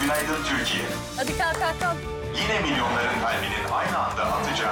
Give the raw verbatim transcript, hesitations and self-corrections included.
Günaydın Türkiye. Hadi kalk kalk kalk. Yine milyonların kalbinin aynı anda atacağı